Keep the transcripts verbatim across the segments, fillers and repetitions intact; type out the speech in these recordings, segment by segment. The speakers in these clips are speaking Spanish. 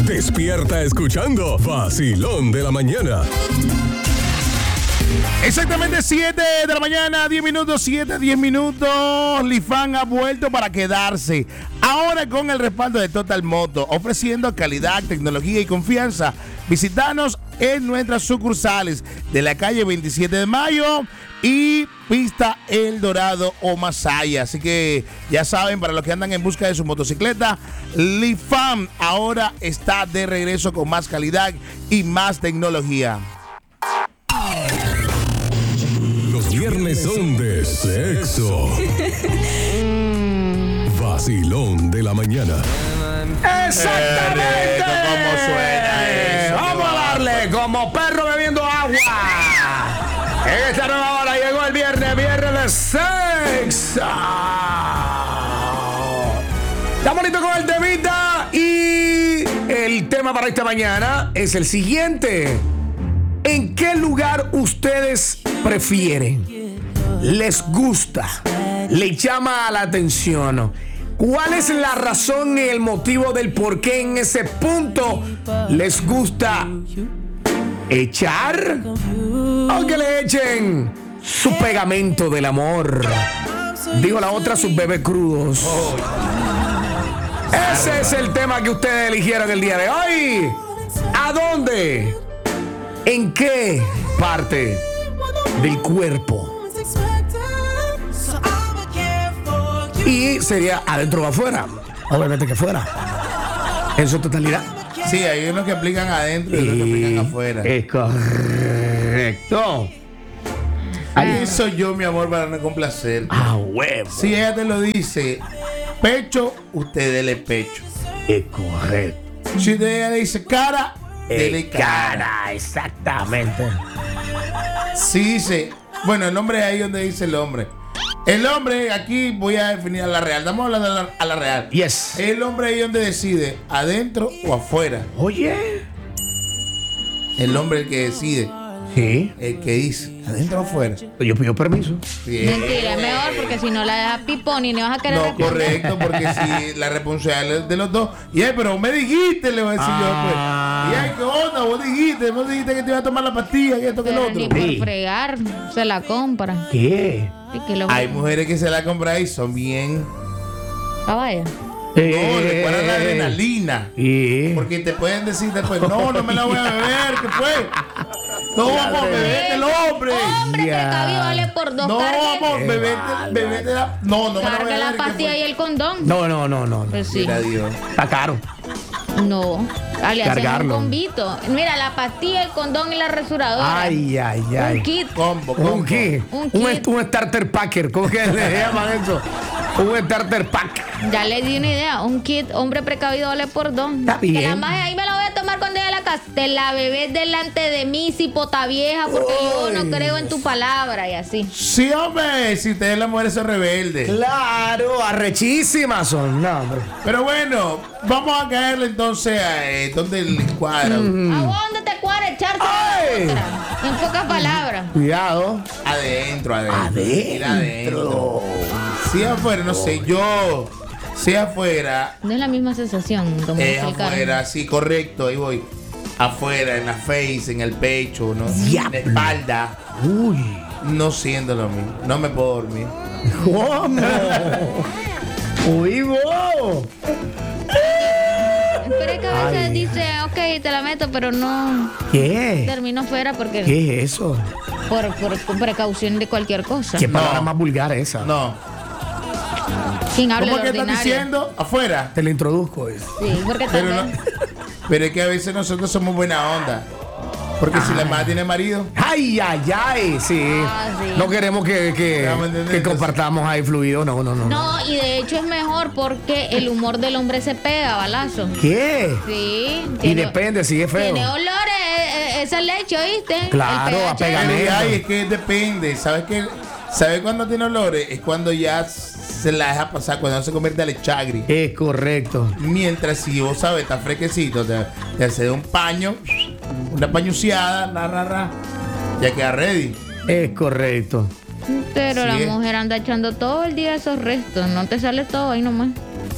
Despierta escuchando Vacilón de la Mañana. Exactamente siete de la mañana, diez minutos, siete, diez minutos. Lifan ha vuelto para quedarse. Ahora con el respaldo de Total Moto, ofreciendo calidad, tecnología y confianza. Visítanos en nuestras sucursales de la calle veintisiete de mayo y Pista El Dorado o Masaya. Así que ya saben, para los que andan en busca de su motocicleta, Lifan ahora está de regreso con más calidad y más tecnología. Los viernes son de sexo. Vacilón de la Mañana. Exactamente. Eh, ¿Cómo suena eso? Vamos a darle como perro bebiendo agua. En esta nueva hora llegó el viernes, viernes de sexo. Estamos listos con el temita y el tema para esta mañana es el siguiente. ¿En qué lugar ustedes prefieren? ¿Les gusta? ¿Les llama la atención? ¿Cuál es la razón y el motivo del por qué en ese punto les gusta echar o que le echen su pegamento del amor? Digo la otra, sus bebés crudos. Ese es el tema que ustedes eligieron el día de hoy. ¿A dónde? ¿En qué parte del cuerpo? Y sería adentro o afuera. Obviamente que fuera. En su totalidad. Sí, hay unos que aplican adentro y otros que aplican afuera. Es correcto. Ahí soy yo, mi amor, para no complacer. Ah, huevo. Si ella te lo dice, pecho, usted dele pecho. Es correcto. Si ella le dice cara, dele Eh, cara. cara, exactamente. Si dice, bueno, el nombre es ahí donde dice el hombre. El hombre, aquí voy a definir a la real. Estamos hablando a la, a la real. Yes. El hombre ahí donde decide, adentro o afuera. Oye. El hombre el que decide, Sí. el que dice, adentro o afuera. Yo pido permiso. Bien. Mentira, es mejor porque si no la dejas pipón y no vas a querer No, responder. correcto, porque si la responsabilidad es de los dos. Y ay, pero me dijiste, le voy a decir Ah. yo, pues. Y ay, ¿qué onda? Vos dijiste, vos dijiste que te iba a tomar la pastilla, que esto, que lo Pero ni otro. por Sí. fregar se la compra. ¿Qué? Y que lo Hay mujeres que se la compran y son bien. Caballa. No, le ponen la adrenalina. ¿Y? Porque te pueden decir después, no, no me la voy a beber, ¿qué fue? No vamos a beber el hombre. Hombre, Ya. precavido vale por dos. No Cargue- vamos a Qué beber, bárbaro. beber la. No, no me la voy a Cargue beber. la ¿qué pastilla fue? y el condón. No, no, no, no. no. Pues sí. Mira Dios. Está caro. No. Ah, le hacen un Cargarlo. combito. Mira, la pastilla, el condón y la rasuradora. Ay, ay, ay. Un kit. Combo, combo. ¿Un qué? Un Un, kit. un starter packer. ¿Cómo que le llaman eso? Un starter pack. Ya le di una idea. Un kit, hombre precavido vale por dos. Está bien. Que la más ahí me la voy a tomar cuando llegue a la casa. Te la bebés delante de mí, cipota vieja, porque yo no creo en tu palabra y así. Sí, hombre, si ustedes las mujeres son rebeldes. Claro, arrechísimas son. No, hombre. Pero bueno, vamos a caerle entonces a eh, donde le cuadra. ¿A vos dónde te cuadra echarte la Ay. otra? En pocas palabras. Cuidado. Adentro, adentro. Adentro. Ir adentro. Si afuera, no sé, yo. Si afuera, No es la misma sensación, como es explicar. afuera, sí, correcto, ahí voy. Afuera, en la face, en el pecho, ¿no? Diablo. En la espalda. Uy. No siendo lo mismo. No me puedo dormir. ¿Cómo? Uy, vos. Pero es que a veces Ay. dice, ok, te la meto, pero no ¿Qué? termino fuera porque ¿Qué es eso? por, por, por precaución de cualquier cosa. ¿Qué palabra No. más vulgar esa? No. ¿Quién habla ¿Cómo de que estás ordinario? diciendo? Afuera. Te lo introduzco. Es. Sí, porque Pero, también. no, pero es que a veces nosotros somos buena onda. Porque si la madre tiene marido, Ay, ay, ay, sí. Ah, sí. No queremos que, que, Ya me entendí, que entonces. compartamos ahí fluido. No, no, no. No, y de hecho es mejor porque el humor del hombre se pega, balazo. ¿Qué? Sí. Y tiene- depende, si es feo. Tiene olores, eh, eh, esa leche, ¿oíste? Claro, El a pH. pegamento. ay, es que depende. ¿Sabes qué? ¿Sabes cuándo tiene olores? Es cuando ya se la deja pasar, cuando se convierte al chagri. Es correcto. Mientras si vos sabes, está fresquecito, te, te hace un paño, una pañuciada, ra, ra, ra, ya queda ready. Es correcto. Pero Sí, la es. mujer anda echando todo el día esos restos. No te sale todo ahí nomás.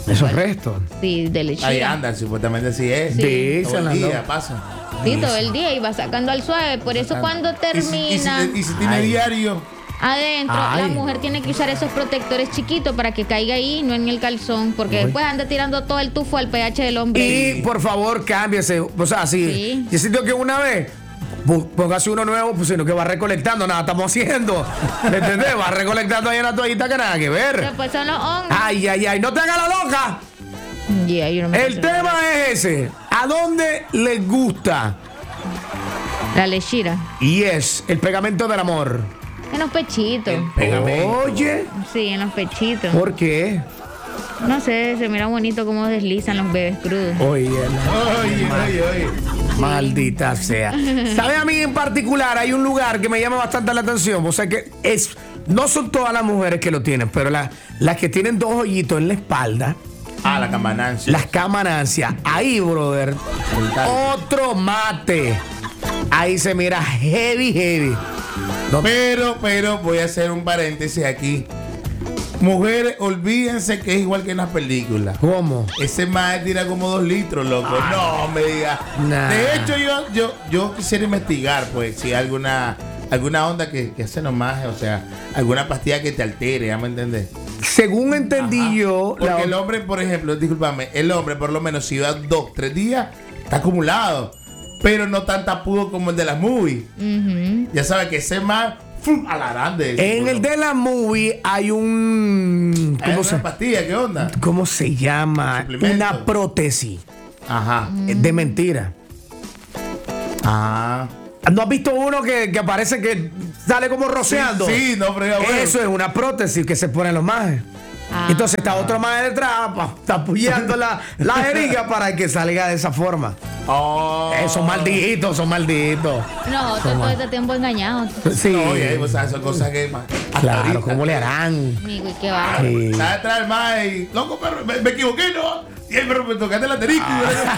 Esos restos. Sí, de lechera. Ahí andan, supuestamente así es. Sí. Dicen Todo las el día dos. pasa. Sí, todo el día y va sacando al suave. Por eso cuando Y si, y si- termina y si tiene Ay. diario, adentro, Ay. la mujer tiene que usar esos protectores chiquitos para que caiga ahí, no en el calzón, porque Uy. después anda tirando todo el tufo al pH del hombre. Y por favor, cámbiese. O sea, si Sí. yo siento que una vez pu- póngase uno nuevo, pues sino que va recolectando, nada estamos haciendo. ¿Me entendés? Va recolectando ahí en la toallita que nada que ver. Después son los hongos. Ay, ay, ay, no te hagas la loca. Yeah, yo no me El considero- tema es ese. ¿A dónde les gusta? La lechira. Y es el pegamento del amor. En los pechitos. pegamento. Oye, Sí, en los pechitos. ¿por qué? No sé, se mira bonito cómo deslizan los bebés crudos. Oye, Oye, oye, oye. maldita sea. ¿Sabe a mí en particular? Hay un lugar que me llama bastante la atención. O sea que es. No son todas las mujeres que lo tienen, pero la- las que tienen dos hoyitos en la espalda, Ah, la camanancia. las camanancias. Ahí, brother. Otro mate. Ahí se mira heavy, heavy. No, Pero, pero, voy a hacer un paréntesis aquí. Mujeres, olvídense que es igual que en las películas. ¿Cómo? Ese más tira como dos litros, loco. No me digas. Nah. De hecho, yo, yo, yo quisiera investigar, pues, si hay alguna, alguna onda que, que hace nomás, o sea, alguna pastilla que te altere, ¿ya me entendés? Según entendí Ajá. yo, Porque la- el hombre, por ejemplo, discúlpame, el hombre por lo menos si va dos, tres días, está acumulado. Pero no tan tapudo como el de las movies. Ujú. Ya sabes que ese más ¡fum! A la grande. en el de la movie hay un. ¿Cómo ¿Cómo se se, pastilla? ¿Qué onda? ¿Cómo se llama? Suplemento. Una prótesis Ajá. de mentira. Ah. ¿No has visto uno que, que aparece que sale como rociando? Sí, sí, no, pero ya, bueno. Eso es una prótesis que se ponen los majes. Ah. Entonces está otro maje detrás, pa, está apoyando la, la jeringa para que salga de esa forma. Oh. Eh, son malditos, son malditos. No, tú todo este tiempo engañado. Sí. Oye, o sea, son cosas que. hasta Claro, ahorita, ¿cómo le harán? Amigo, y qué va. Sí. Está detrás del más y. Loco, perro, me, me equivoqué, ¿no? Y el perro me tocaste la terica.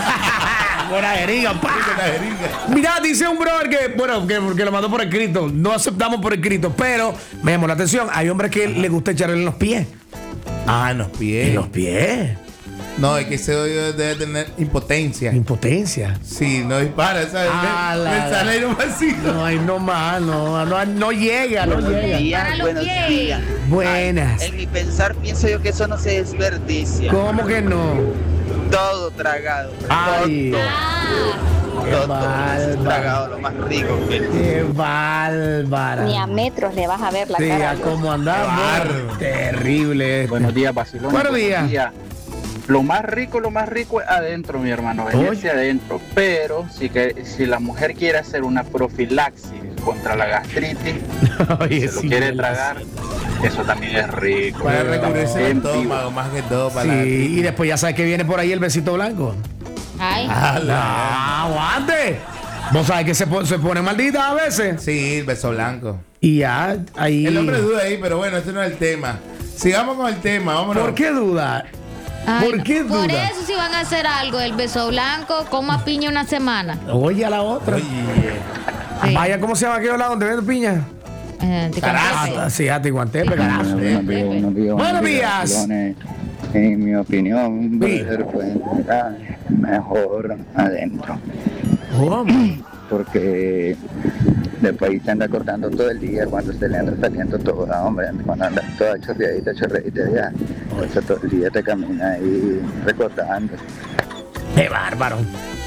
Buena jeringa, pa. La jeringa. Mira, dice un brother que, bueno, que, que lo mandó por escrito. No aceptamos por escrito, pero me llamó la atención. Hay hombres que le gusta echarle en los pies. Ah, en los pies. En los pies. No, es que ese hoyo debe tener impotencia. Impotencia. Sí, no dispara, ¿sabes? Ah, me, la- me sale ahí un vasito. No, hay no más, no, no, no llega, no llega. Para los buenos pies. días. Buenas. En mi pensar pienso yo que eso no se desperdicia. ¿Cómo que no? Todo tragado. Ay. Todo, Ah, Qué todo, bárbaro. tragado, lo más rico que Qué bárbara. Ni a metros le vas a ver la Sí, cara. a cómo andamos. Terrible. este. Buenos días, Basilón. Buenos días. Lo más rico, lo más rico es adentro, mi hermano, venirse adentro. Pero si, que, si la mujer quiere hacer una profilaxis contra la gastritis, Oye, se lo sí, quiere ya tragar, eso también es rico. Para recubrirse el En vivo. estómago, más que todo. Para Sí, y después ya sabes que viene por ahí el besito blanco. ay. la... la- ¡Ah, aguante! Vos sabés que se, po- se pone maldita a veces. Sí, el beso blanco. Y ya, ahí. El hombre duda ahí, pero bueno, este no es el tema. Sigamos con el tema, vámonos. ¿Por qué duda? Ay, ¿Por qué Por duda? eso si van a hacer algo, el beso blanco, coma piña una semana. Oye, a la otra. Oye, Sí. Vaya, ¿cómo se llama aquello lado donde vende piña? Eh, te Carazo. conté. Ah, sí, a Tiguantepe, carajo. Buenos días, buenos días. Buenos días. Bacilones. En mi opinión, Sí. brother, pues mira, mejor adentro. ¿Cómo? Porque después ahí se anda cortando todo el día cuando se le anda saliendo todo, ¿no, hombre? Cuando anda toda chorreadita, chorreadita ya. Eso todo el día te camina ahí recortando. ¡Qué bárbaro!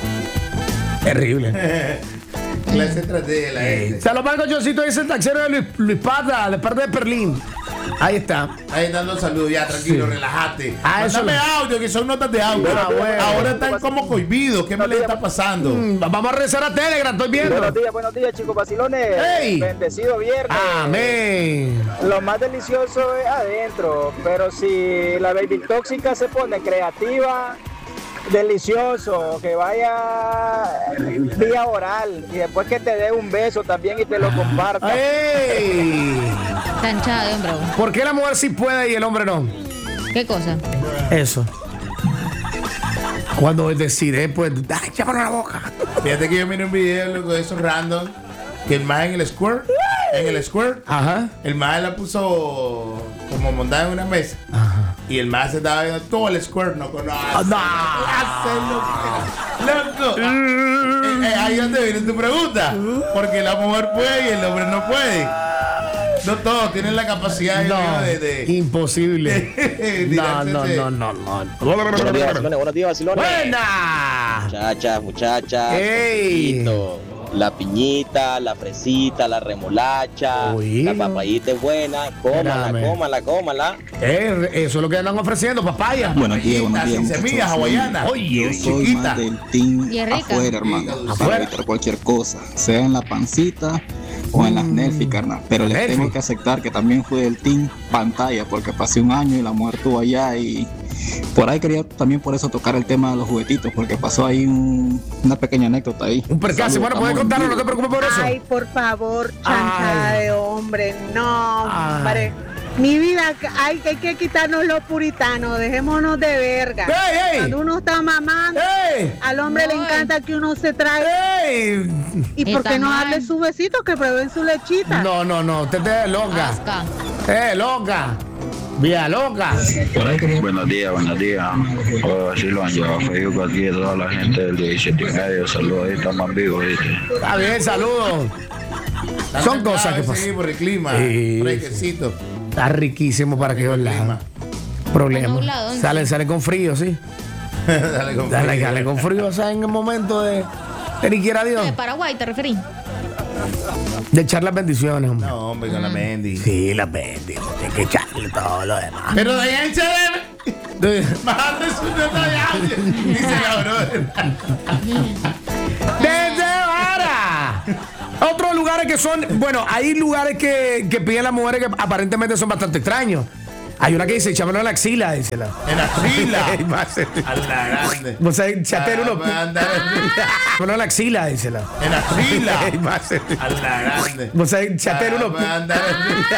Terrible. clase estrategia de la gente. Saludos para el cochoncito, dice el taxero de Luis, Luis Pata, de parte de Perlín. Ahí está. Ahí dando saludos, ya tranquilo, Sí. relájate. Ah, eso Mándame le- audio, que son notas de audio. Ah, bueno. Ahora están como cohibidos. ¿Qué me les está pasando? Mm, vamos a rezar a Telegram, estoy viendo. Buenos días, buenos días, chicos vacilones. ¡Ey! Bendecido viernes. Amén. Lo más delicioso es adentro, pero si la baby tóxica se pone creativa, delicioso, que vaya vía oral y después que te dé un beso también y te lo comparta. ¡Ey! Canchado de hombre. ¿Por qué la mujer sí puede y el hombre no? ¿Qué cosa? Eso. Cuando él decide, pues, ¡ay, llámalo a la boca! Fíjate que yo miré un video loco, de esos random. Que el más en el square. En el square. Ajá. El más la puso como montada en una mesa. Ajá. Y el más se estaba viendo todo el squirt, no conoce. No. Loco. Eh, eh, ahí es donde viene tu pregunta. Porque la mujer puede y el hombre no puede. No todos tienen la capacidad No, de, de, imposible. de No, no, tirarse no, no, no. Buenos días, vacilones, buenos días, vacilones. ¡Buena! Muchachas, muchachas. ¡Ey! poquito. La piñita, la fresita, la remolacha, Uy. la papayita es buena. Cómala, Espérame. cómala, cómala. Eh, eso es lo que andan ofreciendo, papaya. Buenos días, buenos días. sin muchachos. semillas hawaianas. Oye, Yo soy chiquita. más del team Y es rica. afuera, hermano. Afuera. Para evitar cualquier cosa, sea en la pancita o en las Nelfi, carnal. Pero les Nelfi. tengo que aceptar que también fui del team pantalla, porque pasé un año y la mujer estuvo allá y por ahí quería también por eso tocar el tema de los juguetitos, porque pasó ahí un- una pequeña anécdota ahí. un percance. Saludos, Bueno, puedes estamos en contarlo, no vivo. te preocupes por eso. Ay, por favor, chantada Ay. de hombre, no, Ay. hombre. Mi vida, hay, hay que quitarnos los puritanos, dejémonos de verga. ¡Ey, ey! Cuando uno está mamando, ¡Ey! al hombre le Ay. encanta que uno se trae. ¡Ey! ¿Y por Está qué no mal. darle su besito, que prueben su lechita? No, no, no, te te loca. Asca. Eh, loca. Vía loca. Buenos días, buenos días. Oh, así lo han llevado Facebook aquí a toda la gente del diecisiete y medio. Saludos, ahí estamos vivos, ¿viste? Está bien, saludos. Son cosas que Sí, pasan. por el clima. Sí. Fresquecito. Está riquísimo para aquellos lados. Problema. nublado, ¿no? Salen, salen con frío, sí. Dale con Dale, frío. dale con frío, o sea, en el momento de, de ni quiera Dios, ¿De Paraguay te referí? de echar las bendiciones, hombre. No, hombre, con la Mendy. Sí, las bendiciones, hay que echarle todo lo demás. Pero de ahí se debe. Bajando su nota ya. Dice la brother. ¡Desde ahora! Otros lugares que son, bueno, hay lugares que, que piden las mujeres que aparentemente son bastante extraños. Hay una que dice, chámelo en la axila, dice la. En la fila. Ey, más, eh. A la grande. O sea, chatero uno. Ah, anda. Chámelo en la axila, dice la. En la fila. Ey, más, eh. A la grande. O sea, chatero uno. Ah, anda.